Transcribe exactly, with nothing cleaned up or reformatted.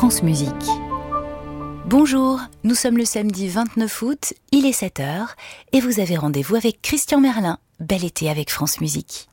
France Musique. Bonjour, nous sommes le samedi vingt-neuf août, il est sept heures et vous avez rendez-vous avec Christian Merlin. Bel été avec France Musique.